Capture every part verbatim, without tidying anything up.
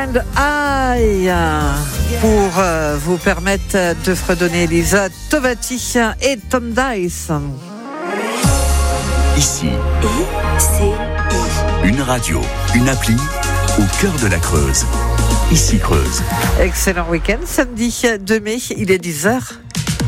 and I pour euh, vous permettre de fredonner Lisa Tovati et Tom Dice. Ici, I C I. Une radio, une appli au cœur de la Creuse. Ici Creuse. Excellent week-end, samedi deux mai, il est dix heures.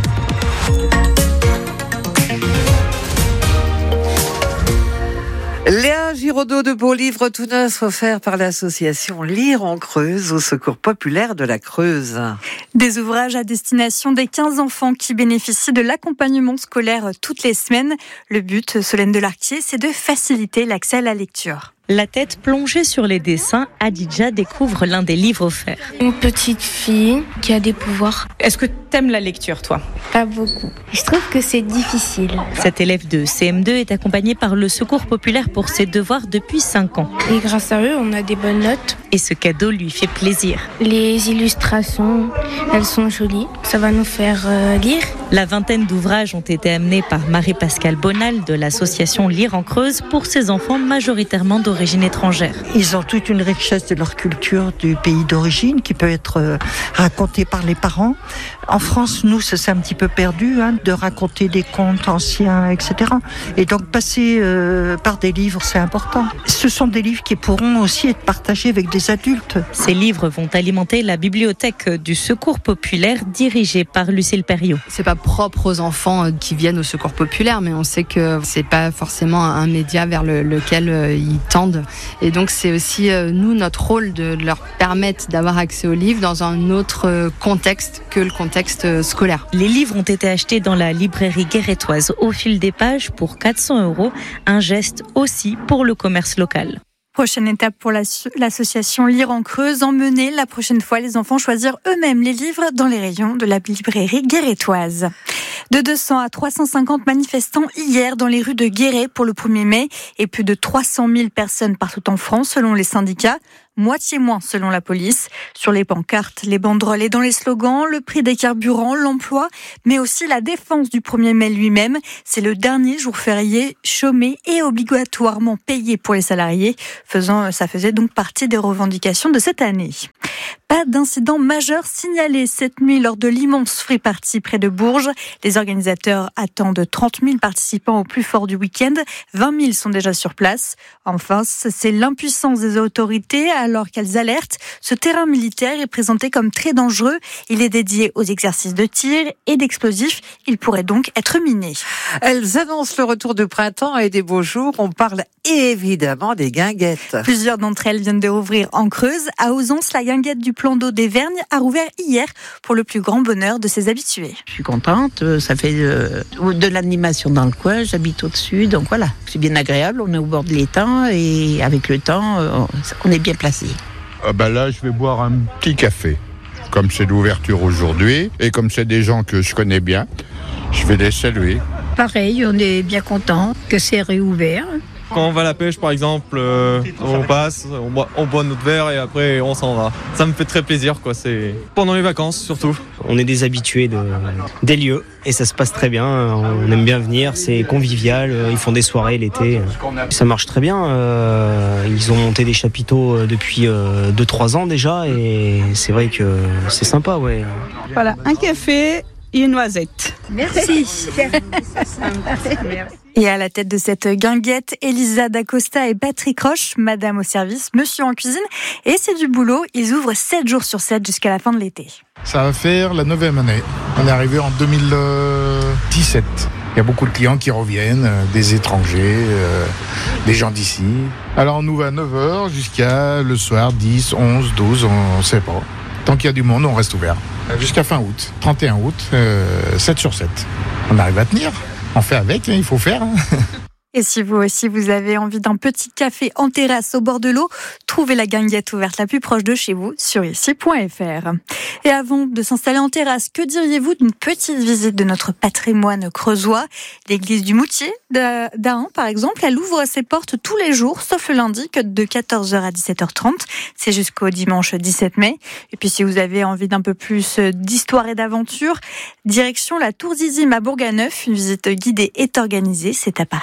Léa Giraudot, de beaux livres tout neufs offerts par l'association Lire en Creuse au Secours populaire de la Creuse. Des ouvrages à destination des quinze enfants qui bénéficient de l'accompagnement scolaire toutes les semaines. Le but, Solène Delarquier, c'est de faciliter l'accès à la lecture. La tête plongée sur les dessins, Adidja découvre l'un des livres offerts. Une petite fille qui a des pouvoirs. Est-ce que t'aimes la lecture, toi ? Pas beaucoup. Je trouve que c'est difficile. Cet élève de C M deux est accompagné par le Secours populaire pour ses devoirs depuis cinq ans. Et grâce à eux, on a des bonnes notes. Et ce cadeau lui fait plaisir. Les illustrations, elles sont jolies. Ça va nous faire euh, lire. La vingtaine d'ouvrages ont été amenés par Marie-Pascale Bonal de l'association Lire en Creuse pour ses enfants majoritairement d'origine étrangère. Ils ont toute une richesse de leur culture du pays d'origine qui peut être euh, racontée par les parents. En France, nous, ça s'est un petit peu perdu hein, de raconter des contes anciens, et cetera. Et donc passer euh, par des livres, c'est important. Ce sont des livres qui pourront aussi être partagés avec des adultes. Ces livres vont alimenter la bibliothèque du Secours populaire dirigée par Lucille Perriot. C'est pas propre aux enfants qui viennent au Secours populaire, mais on sait que c'est pas forcément un média vers le, lequel ils tendent. Et donc c'est aussi nous notre rôle de leur permettre d'avoir accès aux livres dans un autre contexte que le contexte scolaire. Les livres ont été achetés dans la librairie guérétoise au fil des pages pour quatre cents euros, un geste aussi pour le commerce local. Prochaine étape pour l'association Lire en Creuse, emmener la prochaine fois les enfants choisir eux-mêmes les livres dans les rayons de la librairie guérétoise. De deux cents à trois cent cinquante manifestants hier dans les rues de Guéret pour le premier mai et plus de trois cent mille personnes partout en France selon les syndicats. Moitié moins selon la police. Sur les pancartes, les banderoles et dans les slogans, le prix des carburants, l'emploi, mais aussi la défense du premier mai lui-même. C'est le dernier jour férié, chômé et obligatoirement payé pour les salariés. Faisant, ça faisait donc partie des revendications de cette année. Pas d'incident majeur signalé cette nuit lors de l'immense free party près de Bourges. Les organisateurs attendent trente mille participants au plus fort du week-end. vingt mille sont déjà sur place. Enfin, c'est l'impuissance des autorités alors qu'elles alertent. Ce terrain militaire est présenté comme très dangereux. Il est dédié aux exercices de tir et d'explosifs. Il pourrait donc être miné. Elles annoncent le retour du printemps et des beaux jours. On parle évidemment des guinguettes. Plusieurs d'entre elles viennent de rouvrir en Creuse. À Auzance, la guinguette du plan d'eau des Vergnes a rouvert hier pour le plus grand bonheur de ses habitués. Je suis contente, ça fait de, de l'animation dans le coin, j'habite au-dessus, donc voilà, c'est bien agréable, on est au bord de l'étang et avec le temps, on est bien placé. Ah bah là, je vais boire un petit café, comme c'est l'ouverture aujourd'hui et comme c'est des gens que je connais bien, je vais les saluer. Pareil, on est bien content que c'est réouvert. Quand on va à la pêche par exemple, euh, on passe, on boit, on boit notre verre et après on s'en va. Ça me fait très plaisir quoi, c'est pendant les vacances surtout. On est des habitués de, des lieux et ça se passe très bien, on aime bien venir, c'est convivial, ils font des soirées l'été. Ça marche très bien, euh, ils ont monté des chapiteaux depuis euh, deux trois ans déjà et c'est vrai que c'est sympa ouais. Voilà, un café et une noisette. Merci. Et à la tête de cette guinguette, Elisa D'Acosta et Patrick Roche, madame au service, monsieur en cuisine. Et c'est du boulot, ils ouvrent sept jours sur sept jusqu'à la fin de l'été. Ça va faire la neuvième année. On est arrivé en deux mille dix-sept. Il y a beaucoup de clients qui reviennent, des étrangers, euh, des gens d'ici. Alors on ouvre à neuf heures jusqu'à le soir, dix, onze, douze, on ne sait pas. Tant qu'il y a du monde, on reste ouvert. Jusqu'à fin août, trente et un août, euh, sept sur sept. On arrive à tenir. On fait avec, hein, il faut faire. Hein. Et si vous aussi vous avez envie d'un petit café en terrasse au bord de l'eau, trouvez la guinguette ouverte la plus proche de chez vous sur ici point f r. Et avant de s'installer en terrasse, que diriez-vous d'une petite visite de notre patrimoine creusois ? L'église du Moutier d'Ahun, par exemple, elle ouvre ses portes tous les jours, sauf le lundi, que de quatorze heures à dix-sept heures trente. C'est jusqu'au dimanche dix-sept mai. Et puis si vous avez envie d'un peu plus d'histoire et d'aventure, direction la Tour Zizim à Bourganeuf. Une visite guidée est organisée. C'est à partir de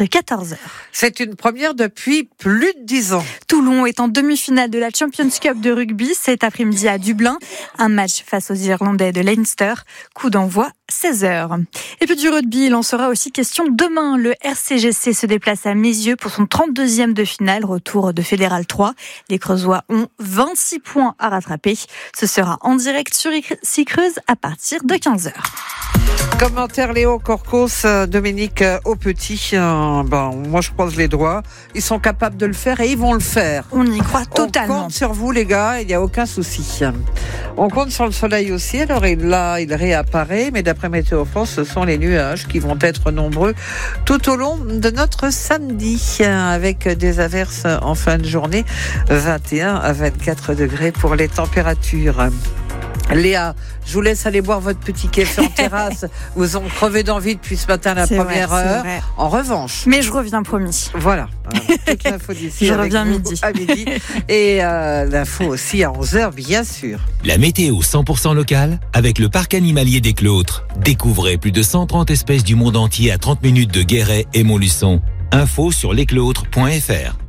quatorze heures. C'est une première depuis plus de dix ans. Toulon est en demi-finale de la Champions Cup de rugby cet après-midi à Dublin. Un match face aux Irlandais de Leinster. Coup d'envoi seize heures. Et puis du rugby, il en sera aussi question demain. Le R C G C se déplace à Mézieux pour son trente-deuxième de finale, retour de Fédéral trois. Les Creusois ont vingt-six points à rattraper. Ce sera en direct sur ici Creuse à partir de quinze heures. Commentaire Léo Corcos, Dominique Aupetit. Euh, ben, moi, je croise les doigts. Ils sont capables de le faire et ils vont le faire. On y croit totalement. On compte sur vous, les gars, il n'y a aucun souci. On compte sur le soleil aussi. Alors là, il réapparaît, mais d'après Météo France, ce sont les nuages qui vont être nombreux tout au long de notre samedi, avec des averses en fin de journée, vingt et un à vingt-quatre degrés pour les températures. Léa, je vous laisse aller boire votre petit café en terrasse. Vous ont crevé d'envie depuis ce matin la c'est première vrai, heure. Vrai. En revanche. Mais je reviens, promis. Voilà. Toute l'info d'ici. Je reviens midi. À midi. Et euh, l'info aussi à onze heures, bien sûr. La météo cent pour cent locale avec le parc animalier des Clôtres. Découvrez plus de cent trente espèces du monde entier à trente minutes de Guéret et Montluçon. Info sur lesclôtres point f r.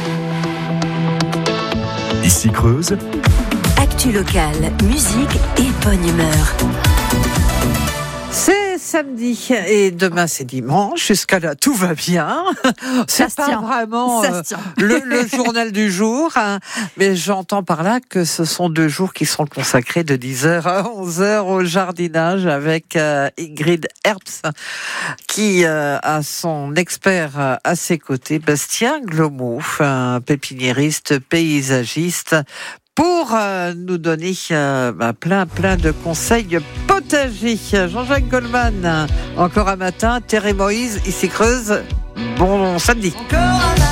Ici Creuse. Actu locale, musique et bonne humeur. C'est samedi et demain c'est dimanche. Jusqu'à là, tout va bien. C'est pas tient. vraiment euh, le, le journal du jour, hein. Mais j'entends par là que ce sont deux jours qui sont consacrés de dix heures à onze heures au jardinage avec euh, Ingrid Herbst qui euh, a son expert à ses côtés, Bastien Glomo, un pépiniériste, paysagiste, pour euh, nous donner euh, bah, plein plein de conseils potagers. Jean-Jacques Goldman, encore un matin, Terre et Moïse, ici Creuse, bon samedi.